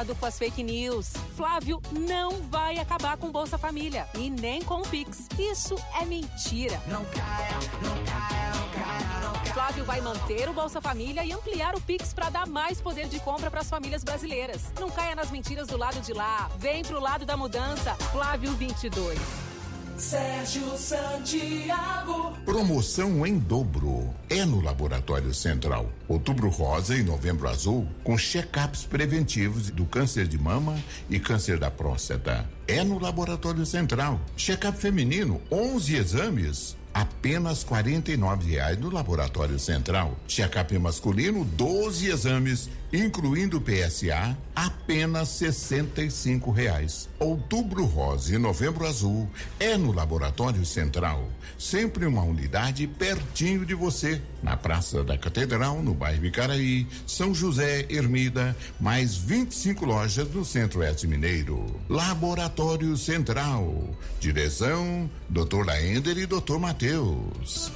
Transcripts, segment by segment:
Cuidado com as fake news. Flávio não vai acabar com Bolsa Família e nem com o Pix. Isso é mentira. Não caia, não caia, não caia, não caia. Flávio vai manter o Bolsa Família e ampliar o Pix para dar mais poder de compra para as famílias brasileiras. Não caia nas mentiras do lado de lá. Vem pro lado da mudança. Flávio 22. Sérgio Santiago. Promoção em dobro. É no Laboratório Central. Outubro Rosa e Novembro Azul, com check-ups preventivos do câncer de mama e câncer da próstata. É no Laboratório Central. Check-up feminino, 11 exames, apenas R$ 49,00 no Laboratório Central. Check-up masculino, 12 exames, incluindo PSA, apenas R$ 65,00. Outubro Rosa e Novembro Azul é no Laboratório Central. Sempre uma unidade pertinho de você. Na Praça da Catedral, no bairro Icaraí, São José, Ermida, mais 25 lojas no Centro-Oeste Mineiro. Laboratório Central. Direção, Dr. Laender e Dr. Matheus.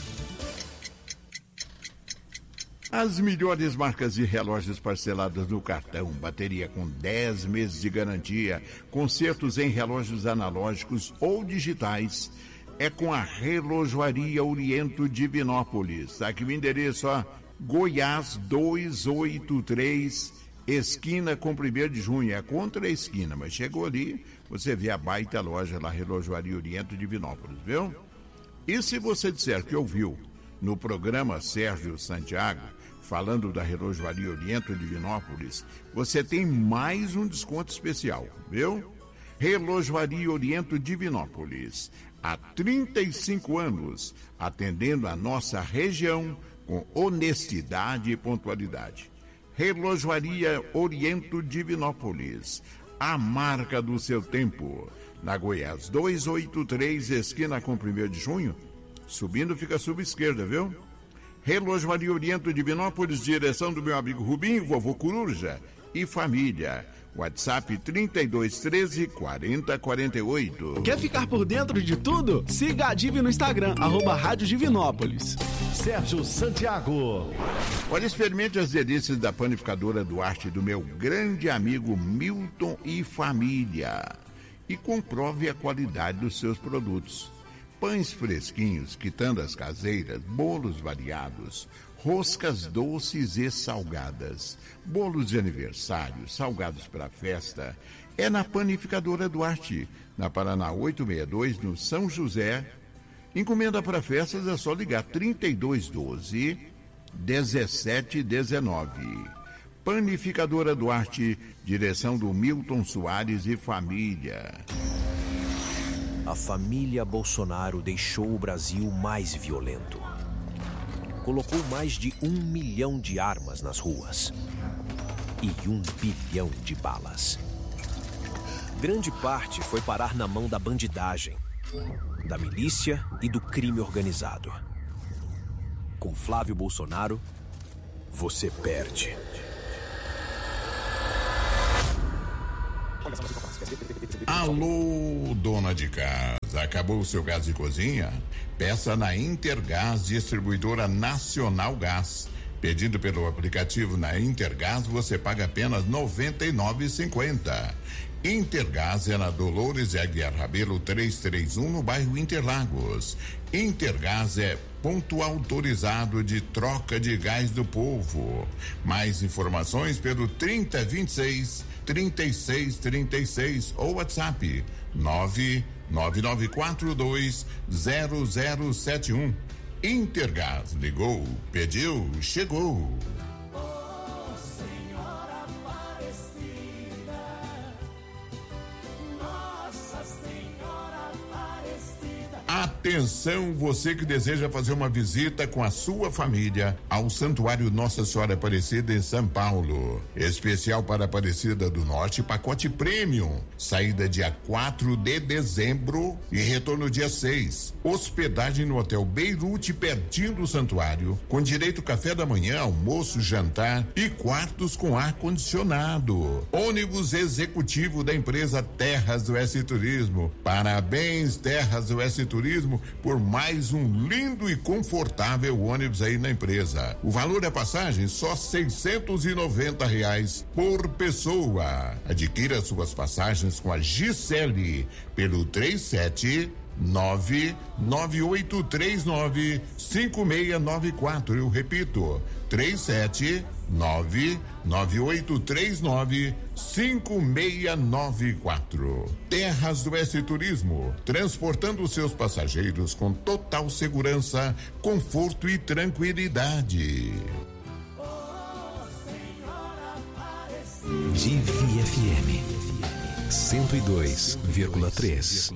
As melhores marcas de relógios parcelados no cartão, bateria com 10 meses de garantia, consertos em relógios analógicos ou digitais, é com a Relojoaria Oriento Divinópolis. Tá aqui o endereço, ó, Goiás 283, esquina com 1º de junho, é contra a esquina, mas chegou ali, você vê a baita loja lá, Relojoaria Oriento Divinópolis, viu? E se você disser que ouviu no programa Sérgio Santiago, falando da Relojoaria Oriento Divinópolis, você tem mais um desconto especial, viu? Relojoaria Oriento Divinópolis, há 35 anos, atendendo a nossa região com honestidade e pontualidade. Relojoaria Oriento Divinópolis, a marca do seu tempo, na Goiás 283, esquina com 1º de junho, subindo fica sub-esquerda, viu? Relojoaria Oriento Divinópolis, direção do meu amigo Rubinho, vovô Coruja e família. WhatsApp 3213-4048. Quer ficar por dentro de tudo? Siga a Divi no Instagram, @Rádio Divinópolis. Sérgio Santiago. Olha, experimente as delícias da panificadora Duarte do meu grande amigo Milton e família. E comprove a qualidade dos seus produtos. Pães fresquinhos, quitandas caseiras, bolos variados, roscas doces e salgadas, bolos de aniversário, salgados para festa. É na Panificadora Duarte, na Paraná 862, no São José. Encomenda para festas é só ligar 3212-1719. Panificadora Duarte, direção do Milton Soares e família. A família Bolsonaro deixou o Brasil mais violento. Colocou mais de 1 milhão de armas nas ruas e 1 bilhão de balas. Grande parte foi parar na mão da bandidagem, da milícia e do crime organizado. Com Flávio Bolsonaro, você perde. Alô, dona de casa, acabou o seu gás de cozinha? Peça na Intergás, distribuidora Nacional Gás. Pedindo pelo aplicativo na Intergás, você paga apenas R$ 99,50. Intergás é na Dolores de Aguiar Rabelo 331, no bairro Interlagos. Intergás é ponto autorizado de troca de gás do povo. Mais informações pelo 3026-3636 ou WhatsApp 999420071. Intergás, ligou, pediu, chegou. Atenção, você que deseja fazer uma visita com a sua família ao Santuário Nossa Senhora Aparecida em São Paulo. Especial para Aparecida do Norte, pacote Premium. Saída dia 4 de dezembro e retorno dia 6. Hospedagem no Hotel Beirute, pertinho do santuário, com direito café da manhã, almoço, jantar e quartos com ar-condicionado. Ônibus executivo da empresa Terras do S Turismo. Parabéns, Terras do S Turismo, mesmo por mais um lindo e confortável ônibus aí na empresa. O valor da passagem só R$690 por pessoa. Adquira suas passagens com a Gisele pelo 37998395694. Eu repito, 37998395694. Terras do Oeste Turismo, transportando seus passageiros com total segurança, conforto e tranquilidade. Divi FM 102,3.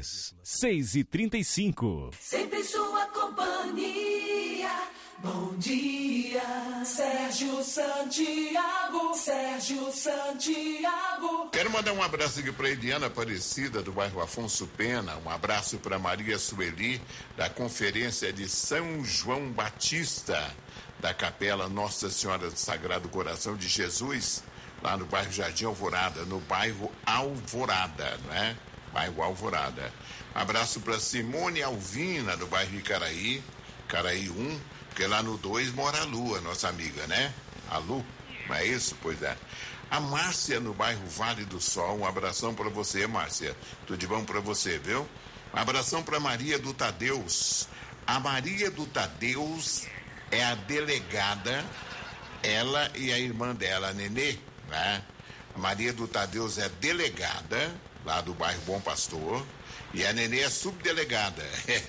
6h35. Sempre sua companhia. Bom dia, Sérgio Santiago. Sérgio Santiago. Quero mandar um abraço aqui para Eliana Aparecida, do bairro Afonso Pena. Um abraço para Maria Sueli, da Conferência de São João Batista, da Capela Nossa Senhora do Sagrado Coração de Jesus, lá no bairro Jardim Alvorada, no bairro Alvorada, né? Bairro Alvorada. Um abraço para Simone Alvina, do bairro Icaraí, Icaraí 1, porque lá no 2 mora a Lu, a nossa amiga, né? A Lu, não é isso? Pois é. A Márcia, no bairro Vale do Sol, um abração para você, Márcia. Tudo de bom para você, viu? Um abração para Maria do Tadeus. A Maria do Tadeus é a delegada, ela e a irmã dela, a Nenê, né? A Maria do Tadeus é delegada, lá do bairro Bom Pastor, e a Nenê é subdelegada.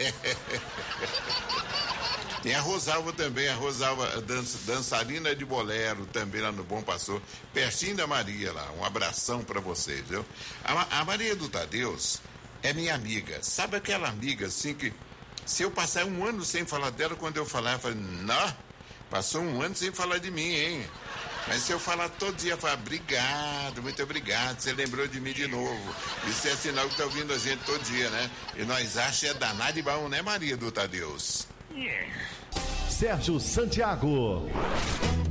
Tem a Rosalva também, a Rosalva dançarina de bolero, também lá no Bom Pastor, pertinho da Maria lá. Um abração pra vocês, viu? A Maria do Tadeus é minha amiga. Sabe aquela amiga assim que, se eu passar um ano sem falar dela, quando eu falar, eu falo, não, passou um ano sem falar de mim, hein? Mas se eu falar todo dia, eu falo, obrigado, muito obrigado, você lembrou de mim de novo. Isso é sinal que tá ouvindo a gente todo dia, né? E nós achamos danado e bom, né, Maria do Tadeus? Sérgio Santiago.